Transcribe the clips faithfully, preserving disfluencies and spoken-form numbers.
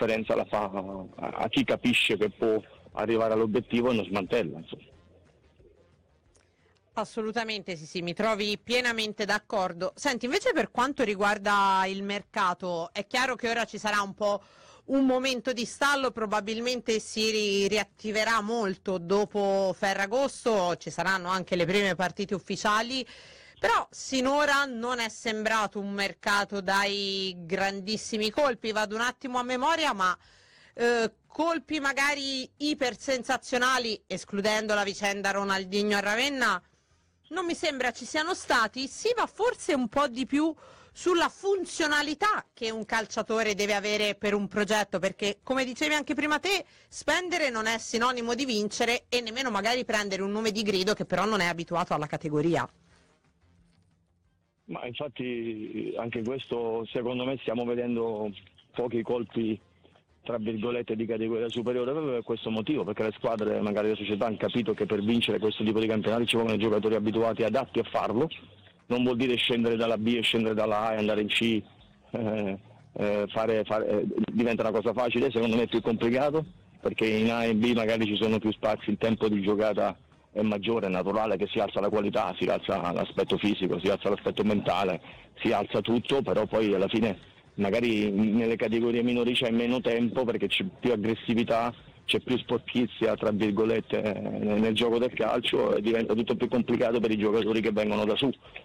differenza la fa a, a chi capisce che può arrivare all'obiettivo e non smantella, insomma. Assolutamente sì, sì, mi trovi pienamente d'accordo. Senti, invece per quanto riguarda il mercato, è chiaro che ora ci sarà un po' un momento di stallo, probabilmente si ri- riattiverà molto dopo Ferragosto, ci saranno anche le prime partite ufficiali, però sinora non è sembrato un mercato dai grandissimi colpi. Vado un attimo a memoria, ma eh, colpi magari ipersensazionali, escludendo la vicenda Ronaldinho a Ravenna, non mi sembra ci siano stati. Si va forse un po' di più sulla funzionalità che un calciatore deve avere per un progetto, perché come dicevi anche prima te, spendere non è sinonimo di vincere e nemmeno magari prendere un nome di grido che però non è abituato alla categoria. Ma infatti anche questo, secondo me, stiamo vedendo pochi colpi tra virgolette di categoria superiore proprio per questo motivo, perché le squadre, magari le società, hanno capito che per vincere questo tipo di campionati ci vogliono giocatori abituati, adatti a farlo. Non vuol dire scendere dalla B e scendere dalla A e andare in C, eh, eh, fare, fare, eh, diventa una cosa facile, secondo me è più complicato, perché in A e B magari ci sono più spazi, il tempo di giocata è maggiore, è naturale che si alza la qualità, si alza l'aspetto fisico, si alza l'aspetto mentale, si alza tutto, però poi alla fine magari nelle categorie minori c'è meno tempo perché c'è più aggressività, c'è più sporchizia tra virgolette nel gioco del calcio e diventa tutto più complicato per i giocatori che vengono da su.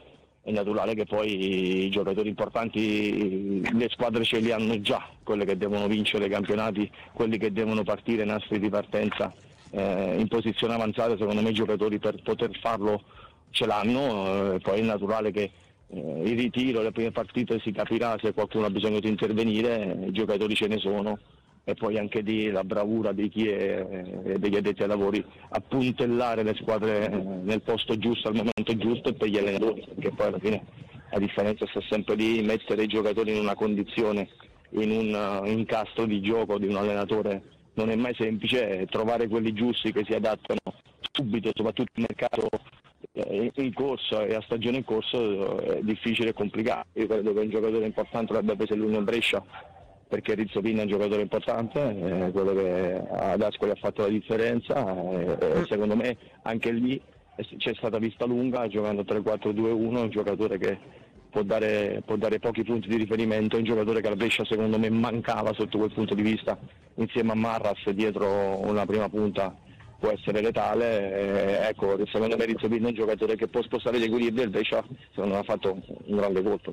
È naturale che poi i giocatori importanti, le squadre ce li hanno già, quelle che devono vincere i campionati, quelli che devono partire nastri di partenza eh, in posizione avanzata. Secondo me i giocatori per poter farlo ce l'hanno, eh, poi è naturale che eh, il ritiro, le prime partite si capirà se qualcuno ha bisogno di intervenire, i giocatori ce ne sono, e poi anche di la bravura di chi è, eh, degli addetti ai lavori a puntellare le squadre eh, nel posto giusto, al momento giusto, e per gli allenatori, perché poi alla fine la differenza sta sempre di mettere i giocatori in una condizione, in un uh, incastro di gioco di un allenatore. Non è mai semplice trovare quelli giusti che si adattano subito, soprattutto nel mercato eh, in corso e a stagione in corso è difficile e complicato. Io credo che un giocatore importante l'abbia preso l'Union Brescia, perché Rizzo Pinna è un giocatore importante, eh, quello che ad Ascoli ha fatto la differenza, eh, e secondo me anche lì c'è stata vista lunga, giocando tre quattro due uno, un giocatore che può dare, può dare pochi punti di riferimento, un giocatore che la Brescia secondo me mancava sotto quel punto di vista, insieme a Marras dietro una prima punta può essere letale, eh, ecco, secondo me Rizzo Pinna è un giocatore che può spostare gli equilibri, e Brescia secondo me ha fatto un grande colpo.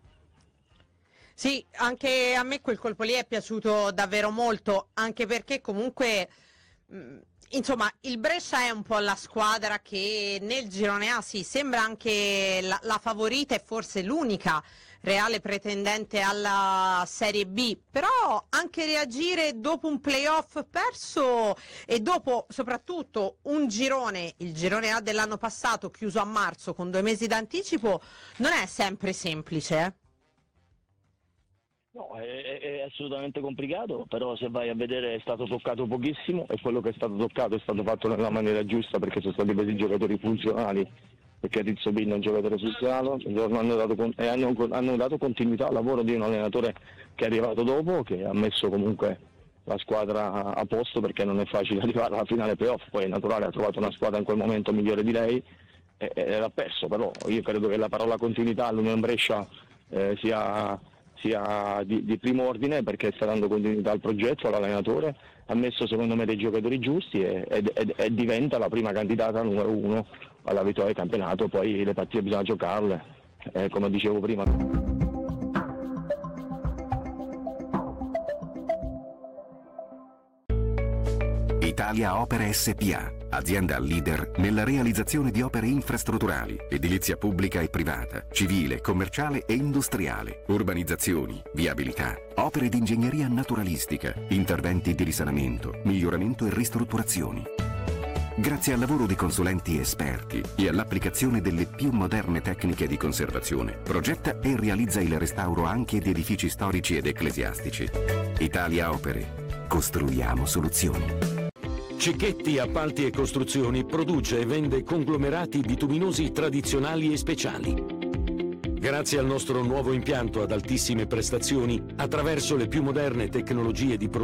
Sì, anche a me quel colpo lì è piaciuto davvero molto, anche perché comunque, mh, insomma, il Brescia è un po' la squadra che nel girone A sì, sembra anche la, la favorita e forse l'unica reale pretendente alla Serie B, però anche reagire dopo un playoff perso e dopo soprattutto un girone, il girone A dell'anno passato chiuso a marzo con due mesi d'anticipo, non è sempre semplice, eh? No, è, è assolutamente complicato, però se vai a vedere è stato toccato pochissimo e quello che è stato toccato è stato fatto nella maniera giusta, perché sono stati presi giocatori funzionali, perché Rizzo Pinna è un giocatore funzionale, hanno dato, e hanno, hanno dato continuità al lavoro di un allenatore che è arrivato dopo, che ha messo comunque la squadra a posto, perché non è facile arrivare alla finale playoff, poi è naturale, ha trovato una squadra in quel momento migliore di lei e, e l'ha perso, però io credo che la parola continuità all'Unione Brescia eh, sia... sia di, di primo ordine, perché sta dando continuità al progetto, all'allenatore, ha messo secondo me dei giocatori giusti e, e, e, e diventa la prima candidata numero uno alla vittoria del campionato. Poi le partite bisogna giocarle, eh, come dicevo prima. Italia Opere S P A, azienda leader nella realizzazione di opere infrastrutturali, edilizia pubblica e privata, civile, commerciale e industriale, urbanizzazioni, viabilità, opere di ingegneria naturalistica, interventi di risanamento, miglioramento e ristrutturazioni. Grazie al lavoro di consulenti esperti e all'applicazione delle più moderne tecniche di conservazione, progetta e realizza il restauro anche di edifici storici ed ecclesiastici. Italia Opere. Costruiamo soluzioni. Cicchetti Appalti e Costruzioni produce e vende conglomerati bituminosi tradizionali e speciali. Grazie al nostro nuovo impianto ad altissime prestazioni, attraverso le più moderne tecnologie di produzione,